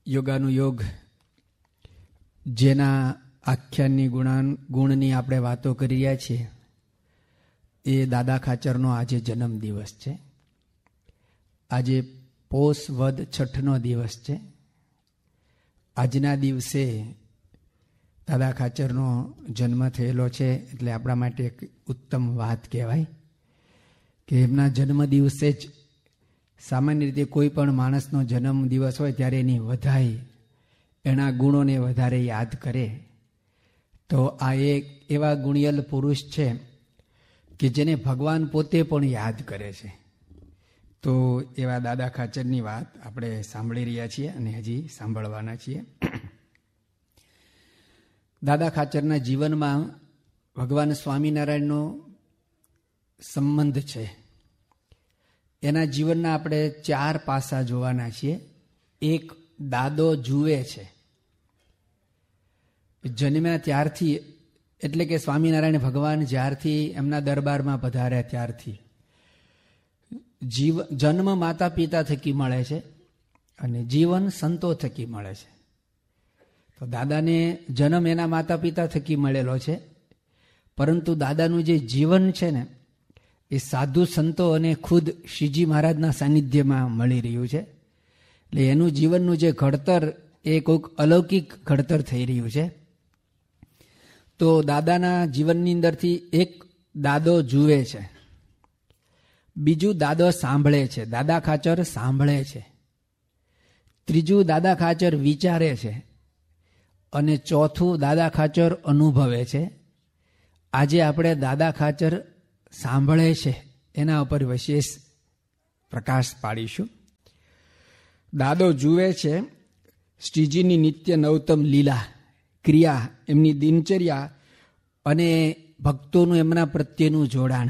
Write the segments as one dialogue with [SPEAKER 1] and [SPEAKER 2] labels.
[SPEAKER 1] યોગાનુયોગ જેના આખ્યાનની ગુણની આપણે વાતો કરી રહ્યા છીએ એ દાદા ખાચરનો આજે જન્મદિવસ છે. આજે પોષ વદ છઠનો દિવસ છે. આજના દિવસે દાદા ખાચરનો જન્મ થયેલો છે એટલે આપણા માટે એક ઉત્તમ વાત કહેવાય કે એમના જન્મ દિવસે જ સામાન્ય રીતે કોઈ પણ માણસનો જન્મ દિવસ હોય ત્યારે એની વધાઈ એના ગુણોને વધારે યાદ કરે. તો આ એક એવા ગુણિયલ પુરુષ છે કે જેને ભગવાન પોતે પણ યાદ કરે છે. તો એવા દાદા ખાચરની વાત આપણે સાંભળી રહ્યા છીએ અને હજી સાંભળવાના છીએ. દાદા ખાચરના જીવનમાં ભગવાન સ્વામિનારાયણનો સંબંધ છે. એના જીવનના આપણે 4 પાસા જોવાના છીએ. એક, દાદો જુએ છે. જન્મ્યા ત્યારથી એટલે કે સ્વામિનારાયણ ભગવાન જ્યારથી એમના દરબારમાં પધાર્યા ત્યારથી જન્મ માતા પિતા થકી મળે છે અને જીવન સંતો થકી મળે છે. તો દાદાને જન્મ એના માતા પિતા થકી મળેલો છે, પરંતુ દાદાનું જે જીવન છે ને એ સાધુ સંતો અને ખુદ શ્રીજી મહારાજના સાનિધ્યમાં મળી રહ્યું છે. એટલે એનું જીવનનું જે ઘડતર એ કોઈક અલૌકિક ઘડતર થઈ રહ્યું છે. તો દાદાના જીવનની અંદરથી એક, દાદો જુએ છે. બીજું, દાદો સાંભળે છે. દાદા ખાચર સાંભળે છે. ત્રીજું, દાદા ખાચર વિચારે છે. અને ચોથું, દાદા ખાચર અનુભવે છે. આજે આપણે દાદા ખાચર સાંભળે છે એના ઉપર વિશેષ પ્રકાશ પાડીશું. દાદો જુએ છે શ્રીજીની નિત્ય નવતમ લીલા, ક્રિયા, એમની દિનચર્યા અને ભક્તોનું એમના પ્રત્યેનું જોડાણ.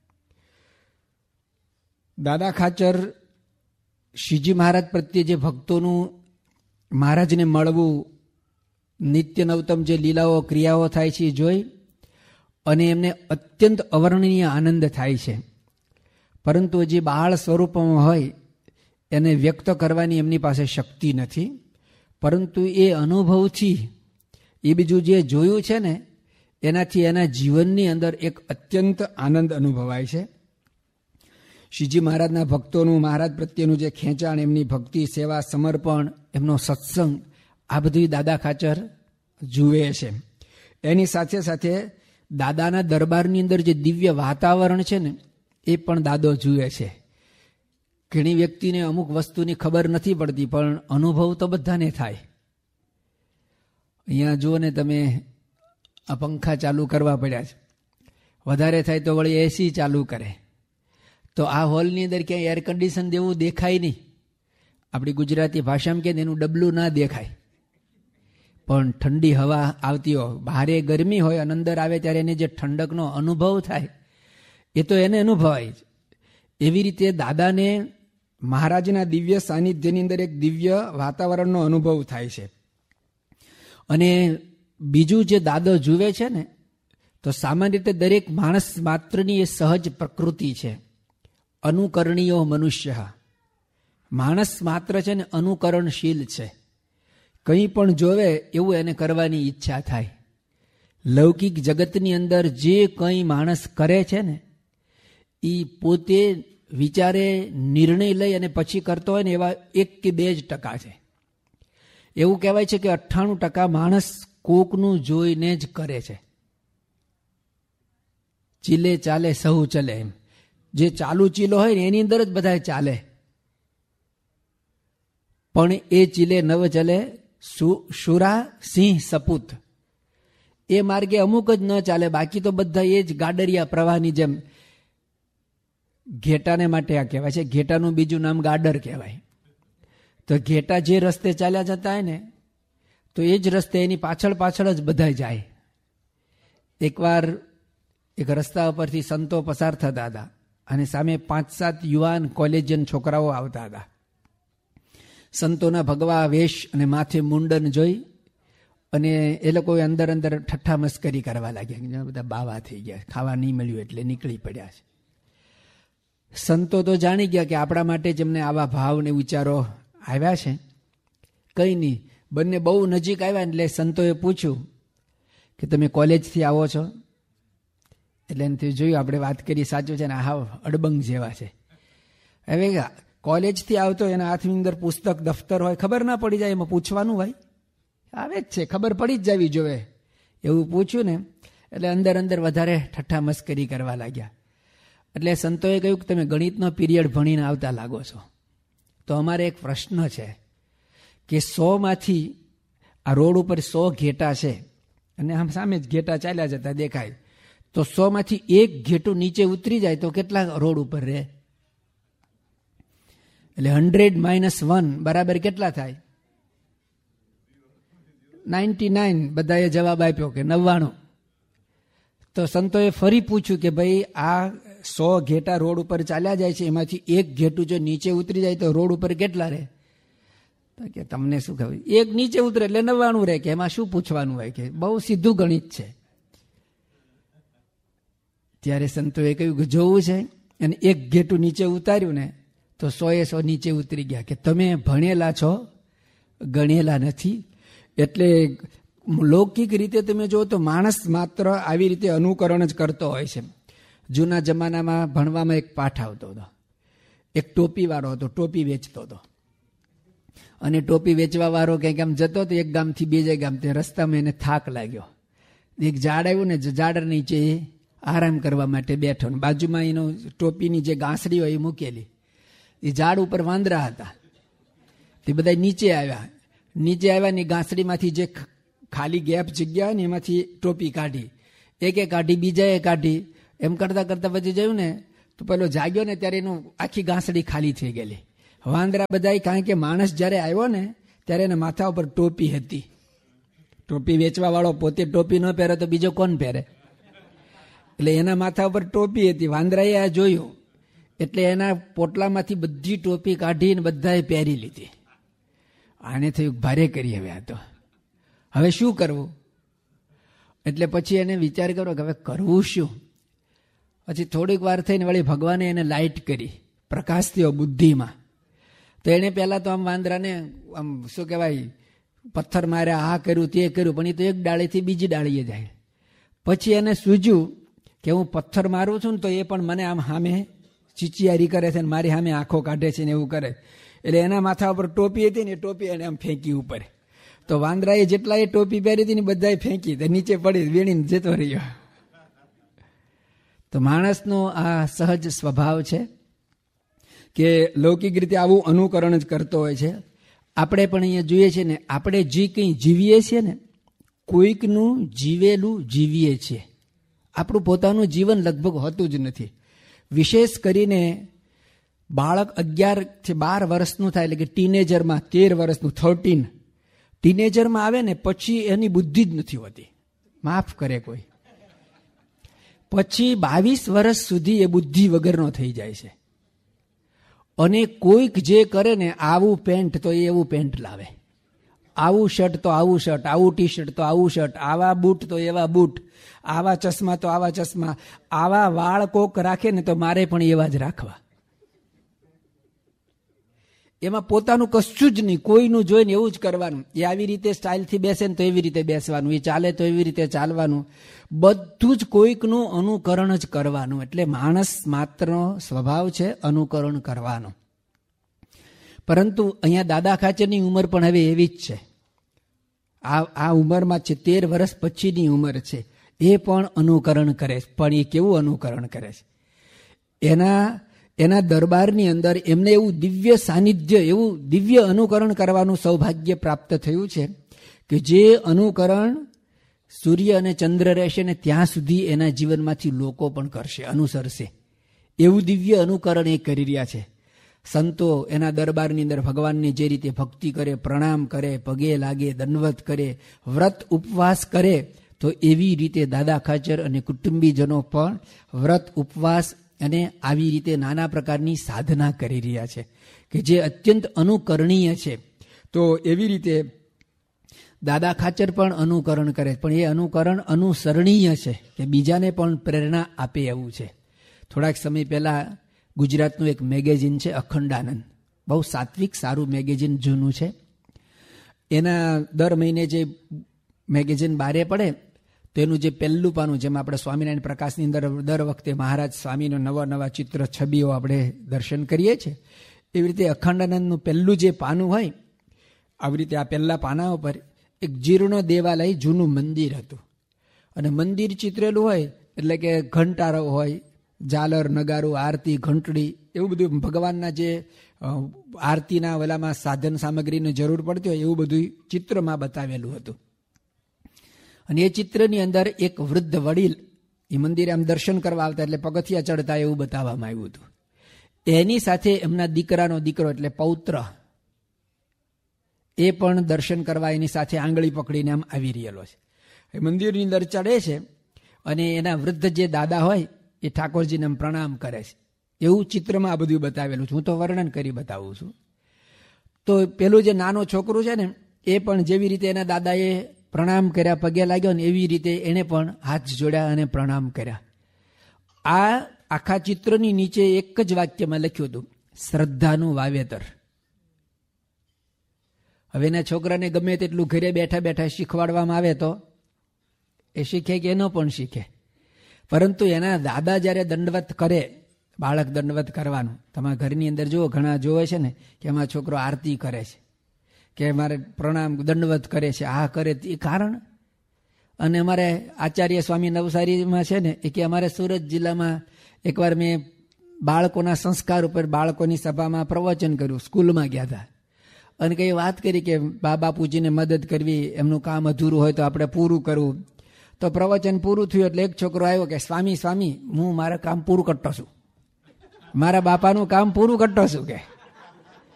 [SPEAKER 1] દાદા ખાચર શ્રીજી મહારાજ પ્રત્યે જે ભક્તોનું મહારાજને મળવું, નિત્ય નવતમ જે લીલાઓ ક્રિયાઓ થાય છે એ જોઈ અને એમને અત્યંત અવર્ણનીય આનંદ થાય છે. પરંતુ જે બાળ સ્વરૂપમાં હોય એને વ્યક્ત કરવાની એમની પાસે શક્તિ નથી. પરંતુ એ અનુભવથી એ બીજું જે જોયું છે ને એનાથી એના જીવનની અંદર એક અત્યંત આનંદ અનુભવાય છે. શ્રીજી મહારાજના ભક્તોનું મહારાજ પ્રત્યેનું જે ખેંચાણ, એમની ભક્તિ, સેવા, સમર્પણ, એમનો સત્સંગ, આ બધું દાદા ખાચર જુએ છે. એની સાથે સાથે દાદાના દરબારની અંદર જે દિવ્ય વાતાવરણ છે ને એ પણ દાદો જુએ છે. ઘણી વ્યક્તિને અમુક વસ્તુની ખબર નથી પડતી, પણ અનુભવ તો બધાને થાય. અહીંયા જુઓ ને તમે, આ પંખા ચાલુ કરવા પડ્યા છે. વધારે થાય તો વળી એસી ચાલુ કરે. તો આ હોલની અંદર ક્યાંય એર કન્ડિશન દેવું દેખાય નહીં. આપણી ગુજરાતી ભાષામાં કે એનું ડબલું ના દેખાય, પણ ઠંડી હવા આવતી હોય, બહારે ગરમી હોય અને અંદર આવે ત્યારે એને જે ઠંડકનો અનુભવ થાય એ તો એને અનુભવાય જ. એવી રીતે દાદાને મહારાજના દિવ્ય સાનિધ્યની અંદર એક દિવ્ય વાતાવરણનો અનુભવ થાય છે. અને બીજું જે દાદો જુએ છે ને, તો સામાન્ય રીતે દરેક માણસ માત્રની એ સહજ પ્રકૃતિ છે. અનુકરણીયો મનુષ્ય, માણસ માત્ર છે ને અનુકરણશીલ છે. કંઈ પણ જોવે એવું એને કરવાની ઈચ્છા થાય. લૌકિક જગતની અંદર જે કંઈ માણસ કરે છે ને એ પોતે વિચારે, નિર્ણય લઈ અને પછી કરતો હોય ને એવા 1 કે 2% છે. એવું કહેવાય છે કે 98% માણસ કોકનું જોઈને જ કરે છે. ચીલે ચાલે સહુ ચલે, એમ જે ચાલુ ચીલો હોય ને એની અંદર જ બધા ચાલે. પણ એ ચીલે નવ ચલે શુરા સિંહ સપૂત, એ માર્ગે અમુક જ ન ચાલે, બાકી તો બધા એ જ ગાડરિયા પ્રવાહની જેમ. ઘેટાને માટે આ કહેવાય છે, ઘેટાનું બીજું નામ ગાડર કહેવાય. તો ઘેટા જે રસ્તે ચાલ્યા જતા હોય ને તો એ જ રસ્તે એની પાછળ પાછળ જ બધા જાય. એકવાર એક રસ્તા ઉપરથી સંતો પસાર થતા હતા અને સામે 5-7 યુવાન કોલેજિયન છોકરાઓ આવતા હતા. સંતોના ભગવા વેશ અને માથે મુંડન જોઈ અને એ લોકો અંદર અંદર ઠઠ્ઠા મસ્કરી કરવા લાગ્યા. બધા બાવા થઈ ગયા, ખાવા નહીં મળ્યું એટલે નીકળી પડ્યા છે. સંતો તો જાણી ગયા કે આપણા માટે જેમને આવા ભાવ ને વિચારો આવ્યા છે કંઈ નહીં. બંને બહુ નજીક આવ્યા એટલે સંતોએ પૂછ્યું કે તમે કોલેજથી આવો છો? એટલે એનાથી જોયું આપણે વાત કરી સાચું છે ને, હાવ અડબંગ જેવા છે. હવે કોલેજથી આવતો એના હાથની અંદર પુસ્તક દફતર હોય, ખબર ના પડી જાય, એમાં પૂછવાનું ભાઈ આવે જ છે, ખબર પડી જ જવી જોવે. એવું પૂછ્યું ને એટલે અંદર અંદર વધારે ઠઠ્ઠા મસ્કરી કરવા લાગ્યા. એટલે સંતોએ કહ્યું કે તમે ગણિતનો પીરિયડ ભણીને આવતા લાગો છો. તો અમારે એક પ્રશ્ન છે કે 100માંથી આ રોડ ઉપર 100 ઘેટા છે અને આમ સામે જ ઘેટા ચાલ્યા જતા દેખાય, તો 100માંથી એક ઘેટું નીચે ઉતરી જાય તો કેટલા રોડ ઉપર રહે? એટલે 100 - 1 બરાબર કેટલા થાય? 99. બધાએ જવાબ આપ્યો કે 99. તો સંતોએ ફરી પૂછ્યું કે ભાઈ આ 100 ઘેટા રોડ ઉપર ચાલ્યા જાય છે, એમાંથી એક ઘેટું જો નીચે ઉતરી જાય તો રોડ ઉપર કેટલા રહે? તો કે તમને શું ખબર, એક નીચે ઉતરે એટલે 99 રહે, કે એમાં શું પૂછવાનું હોય, કે બહુ સીધું ગણિત છે. ત્યારે સંતોએ કહ્યું કે જોવું છે, અને એક ઘેટું નીચે ઉતાર્યું ને તો 100 નીચે ઉતરી ગયા. કે તમે ભણેલા છો, ગણેલા નથી. એટલે લૌકિક રીતે તમે જો તો માણસ માત્ર આવી રીતે અનુકરણ જ કરતો હોય છે. જૂના જમાનામાં ભણવામાં એક પાઠ આવતો હતો. એક ટોપીવાળો હતો, ટોપી વેચતો હતો. અને ટોપી વેચવા વાળો કંઈક આમ જતો હતો એક ગામથી બીજે ગામ, તે રસ્તામાં એને થાક લાગ્યો. એક ઝાડ આવ્યું ને, ઝાડ નીચે આરામ કરવા માટે બેઠો, ને બાજુમાં એનો ટોપીની જે ગાંસડી હોય એ મૂકેલી. એ ઝાડ ઉપર વાંદરા હતા, તે બધા નીચે આવ્યા. નીચે આવ્યાની ગાંસડીમાંથી જે ખાલી ગેપ જગ્યા ને એમાંથી ટોપી કાઢી, એકે કાઢી, બીજાએ કાઢી. એમ કરતા કરતા પછી જોયું ને તો પેલો જાગ્યો ને ત્યારે એનું આખી ગાંસડી ખાલી થઈ ગયેલી. વાંદરા બધા, કારણ કે માણસ જ્યારે આવ્યો ને ત્યારે એના માથા ઉપર ટોપી હતી. ટોપી વેચવા વાળો પોતે ટોપી ન પહેરે તો બીજો કોણ પહેરે? એટલે એના માથા ઉપર ટોપી હતી. વાંદરાએ આ જોયું એટલે એના પોટલામાંથી બધી ટોપી કાઢીને બધાએ પહેરી લીધી. આને થયું ભારે કરી હવે આ તો, હવે શું કરવું? એટલે પછી એને વિચાર કર્યો કે હવે કરવું શું? પછી થોડીક વાર થઈને વળી ભગવાને એને લાઇટ કરી, પ્રકાશ થયો બુદ્ધિમાં. તો એને પહેલાં તો આમ વાંદરાને આમ શું કહેવાય, પથ્થર માર્યા, આ કર્યું તે કર્યું, પણ એ તો એક ડાળીથી બીજી ડાળીએ જાય. પછી એને સૂઝ્યું કે હું પથ્થર મારું છું ને તો એ પણ મને આમ સામે ચીચિયારી કરે છે ને મારી સામે આંખો કાઢે છે ને એવું કરે. એટલે એના માથા ઉપર ટોપી હતી ને એ ટોપી એને આમ ફેંકી ઉપર. તો વાંદરાએ જેટલા એ ટોપી પહેરી હતી ને બધાએ ફેંકી, તો નીચે પડી વેણીને જતો રહ્યો. તો માણસનો આ સહજ સ્વભાવ છે કે લૌકિક રીતે આવું અનુકરણ જ કરતો હોય છે. આપણે પણ અહીંયા જોઈએ છીએ ને, આપણે જે કંઈ જીવીએ છીએ ને, કોઈકનું જીવેલું જીવીએ છીએ. આપણું પોતાનું જીવન લગભગ હોતું જ નથી. વિશેષ કરીને બાળક 11 થી 12 વર્ષનું થાય, એટલે કે ટીનેજરમાં 13 વર્ષનું 13 ટીનેજરમાં આવે ને પછી એની બુદ્ધિ જ નથી હોતી, માફ કરે કોઈ. પછી 22 વર્ષ સુધી એ બુદ્ધિ વગરનો થઈ જાય છે. અને કોઈક જે કરે ને, આવું પેન્ટ તો એવું પેન્ટ લાવે, આવું શર્ટ તો આવું શર્ટ, આવું ટી શર્ટ તો આવું શર્ટ, આવા બૂટ તો એવા બૂટ, આવા ચશ્મા તો આવા ચશ્મા, આવા વાળ કોક રાખે ને તો મારે પણ એવા જ રાખવા. એમાં પોતાનું કશું જ નહીં, કોઈનું જોઈને એવું જ કરવાનું. એ આવી રીતે સ્ટાઇલથી બેસે ને તો એવી રીતે બેસવાનું, એ ચાલે તો એવી રીતે ચાલવાનું. બધું જ કોઈકનું અનુકરણ જ કરવાનું. એટલે માણસ માત્રનો સ્વભાવ છે અનુકરણ કરવાનો. પરંતુ અહીંયા દાદા ખાચરની ઉંમર પણ હવે એવી જ છે. આ ઉંમરમાં છે, 13 વર્ષ પછીની ઉંમર છે. એ પણ અનુકરણ કરે છે. પણ એ કેવું અનુકરણ કરે છે? એના દરબારની અંદર એમને એવું દિવ્ય સાનિધ્ય, એવું દિવ્ય અનુકરણ કરવાનું સૌભાગ્ય પ્રાપ્ત થયું છે કે જે અનુકરણ સૂર્ય અને ચંદ્ર રહેશે ને ત્યાં સુધી એના જીવનમાંથી લોકો પણ કરશે, અનુસરશે. એવું દિવ્ય અનુકરણ એ કરી રહ્યા છે. સંતો એના દરબારની અંદર ભગવાનની જે રીતે ભક્તિ કરે, પ્રણામ કરે, પગે લાગે, દંડવત કરે, વ્રત ઉપવાસ કરે, તો એવી રીતે દાદા ખાચર અને કુટુંબીજનો પણ વ્રત ઉપવાસ અને આવી રીતે નાના પ્રકારની સાધના કરી રહ્યા છે કે જે અત્યંત અનુકરણીય છે. તો એવી રીતે દાદા ખાચર પણ અનુકરણ કરે, પણ એ અનુકરણ અનુસરણીય છે કે બીજાને પણ પ્રેરણા આપે એવું છે. થોડાક સમય પહેલાં ગુજરાતનું એક મેગેઝિન છે અખંડાનંદ, બહુ સાત્વિક સારું મેગેઝિન જૂનું છે. એના દર મહિને જે મેગેઝિન બારે પડે તેનું જે પહેલું પાનું, જેમાં આપણે સ્વામિનારાયણ પ્રકાશની અંદર દર વખતે મહારાજ સ્વામીનો નવા નવા ચિત્ર છબીઓ આપણે દર્શન કરીએ છીએ, એવી રીતે અખંડાનંદનું પહેલું જે પાનું હોય, આવી રીતે આ પહેલા પાના ઉપર એક જીર્ણ દેવાલય જૂનું મંદિર હતું. અને મંદિર ચિત્રેલું હોય એટલે કે ઘંટારો હોય, ઝાલર, નગારું, આરતી, ઘંટડી, એવું બધું ભગવાનના જે આરતીના વેલામાં સાધન સામગ્રીની જરૂર પડતી હોય એવું બધું ચિત્રમાં બતાવેલું હતું. અને એ ચિત્રની અંદર એક વૃદ્ધ વડીલ એ મંદિરે આમ દર્શન કરવા આવતા એટલે પગથિયા ચડતા એવું બતાવવામાં આવ્યું હતું. એની સાથે એમના દીકરાનો દીકરો એટલે પૌત્ર એ પણ દર્શન કરવા એની સાથે આંગળી પકડીને આમ આવી રહેલો છે. એ મંદિરની અંદર ચડે છે અને એના વૃદ્ધ જે દાદા હોય એ ઠાકોરજીને આમ પ્રણામ કરે છે. એવું ચિત્રમાં આ બધું બતાવેલું છે. હું તો વર્ણન કરી બતાવું છું. તો પેલું જે નાનો છોકરું છે ને એ પણ જેવી રીતે એના દાદાએ પ્રણામ કર્યા, પગે લાગ્યો ને એવી રીતે એણે પણ હાથ જોડ્યા અને પ્રણામ કર્યા. આ આખા ચિત્રની નીચે એક જ વાક્યમાં લખ્યું હતું, શ્રદ્ધાનું વાવેતર. હવે એના છોકરાને ગમે તેટલું ઘરે બેઠા બેઠા શીખવાડવામાં આવે તો એ શીખે કે એનો પણ શીખે. પરંતુ એના દાદા જ્યારે દંડવત કરે, બાળક દંડવત કરવાનું, તમારા ઘરની અંદર જુઓ, ઘણા જોવે છે ને કે એમાં છોકરો આરતી કરે છે કે મારે પ્રણામ દંડવત કરે છે, આ કરે, એ કારણ. અને અમારે આચાર્ય સ્વામી નવસારીમાં છે ને, એ કે અમારે સુરત જિલ્લામાં એકવાર મેં બાળકોના સંસ્કાર ઉપર બાળકોની સભામાં પ્રવચન કર્યું, સ્કૂલમાં ગયા હતા. અને કંઈ વાત કરી કે બા બાપુજીને મદદ કરવી, એમનું કામ અધૂરું હોય તો આપણે પૂરું કરવું. તો પ્રવચન પૂરું થયું એટલે એક છોકરો આવ્યો કે સ્વામી, હું મારા કામ પૂરું કરતો છું, મારા બાપાનું કામ પૂરું કરતો છું કે